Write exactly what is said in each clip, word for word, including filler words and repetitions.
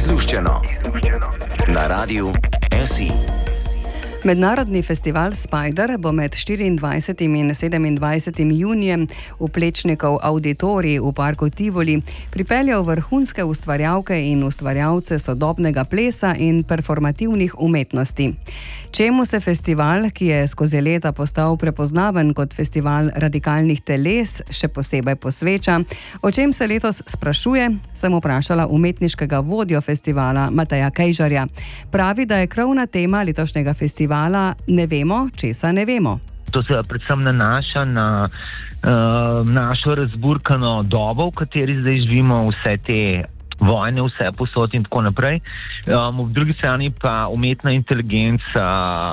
Izluščeno na Radiu S I. Mednarodni festival Spider bo med štiriindvajsetim in sedemindvajsetim junijem v Plečnikov auditorij v parku Tivoli pripeljal vrhunske ustvarjalke in ustvarjalce sodobnega plesa in performativnih umetnosti. Čemu se festival, ki je skozi leta postal prepoznaven kot festival radikalnih teles, še posebej posveča? O čem se letos sprašuje, sem vprašala umetniškega vodjo festivala Mateja Kejžarja. Pravi, da je krovna tema letošnjega festivala Ne vemo, česa ne vemo. To se predvsem nanaša na uh, našo razburkano dobo, v kateri zdaj živimo, vse te vojne, vse posod in tako naprej. Um, v drugi strani pa umetna inteligenca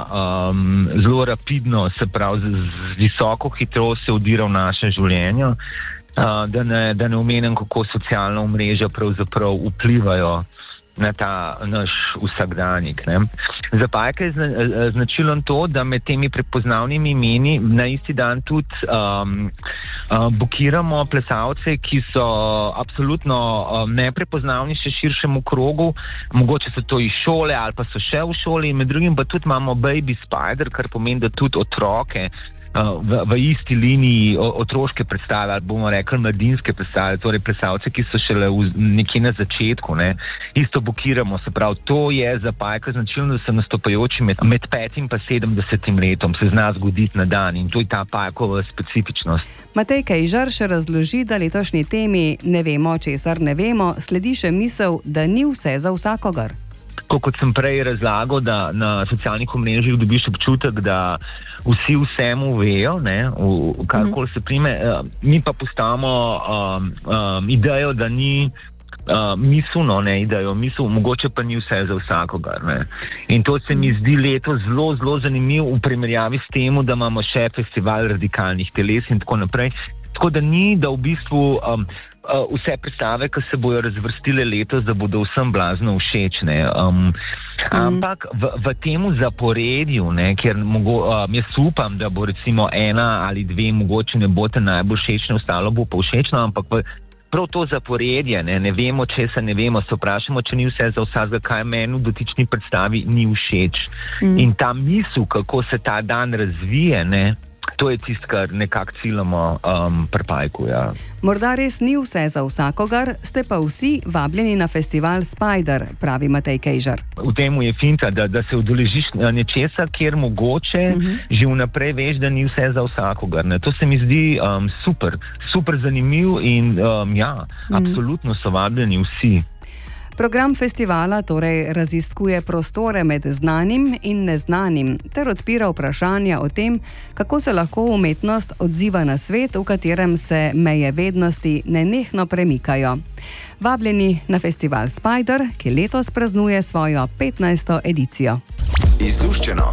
um, zelo rapidno, se pravi z, z visoko hitrostjo vdira v naše življenje, uh, da ne, da ne omenim, kako socialna omrežja pravzaprav vplivajo na ta naš vsakdanjik. Ne. Za Pajka je značilen to, da med temi prepoznavnimi imeni na isti dan tudi um, uh, bukiramo plesalce, ki so absolutno um, neprepoznavni še širšemu krogu, mogoče so to iz šole ali pa so še v šoli, med drugim pa tudi imamo Baby Spider, kar pomeni, da tudi otroke V, v isti liniji otroške predstave, ali bomo rekli mladinske predstave, torej plesalce, ki so šele v, nekje na začetku, ne, isto bukiramo, se pravi, to je za Pajka značilno, da se nastopajoči med, med petim pa sedemdesetim letom se zna zgoditi na dan in to je ta Pajkova specifičnost. Matej Kejžar še razloži, da letošnji temi Ne vemo, česar ne vemo, sledi še misel, da ni vse za vsakogar. Kot sem prej razlagal, da na socialnih omrežjih dobiš občutek, da vsi vsemu vejo, ne, v karkoli se prime, mi pa postavimo um, um, idejo, da ni uh, miselno, ne, idejo, misel, mogoče pa ni vse za vsakogar. Ne. In to se mi zdi letos zelo, zelo zanimiv v primerjavi s tem, da imamo še festival radikalnih teles in tako naprej. Tako da ni, da v bistvu um, Uh, vse predstave, ki se bojo razvrstile letos, da bodo vsem blazno všečne. Um, mm. Ampak v, v temu zaporedju, ne, ker mogo, uh, jaz upam, da bo recimo ena ali dve mogoče ne bo te najbolj všečne, ostalo bo pa všečno, ampak v, prav to zaporedje, ne, ne vemo, česa ne vemo, se vprašamo, če ni vse za vsakega, kaj meni v dotični predstavi ni všeč. Mm. In ta misel, kako se ta dan razvije, ne, to je tisto, kar nekako ciljamo um, pri Pajku. Ja. Morda res ni vse za vsakogar, ste pa vsi vabljeni na festival Spider, pravi Matej Kejžar. V temu je finta, da, da se udeležiš nečesa, kjer mogoče uh-huh. že vnaprej veš, da ni vse za vsakogar. Ne. To se mi zdi um, super, super zanimiv in um, ja, uh-huh. absolutno so vabljeni vsi. Program festivala torej raziskuje prostore med znanim in neznanim ter odpira vprašanja o tem, kako se lahko umetnost odziva na svet, v katerem se meje vednosti nenehno premikajo. Vabljeni na festival Spider, ki letos praznuje svojo petnajsto edicijo. Izluščeno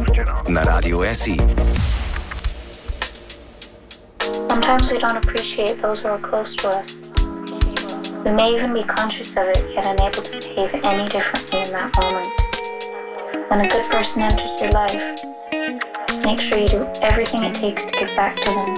na Radiu S I. Sometimes we don't appreciate those who are close to us. We may even be conscious of it, yet unable to behave any differently in that moment. When a good person enters your life, make sure you do everything it takes to give back to them.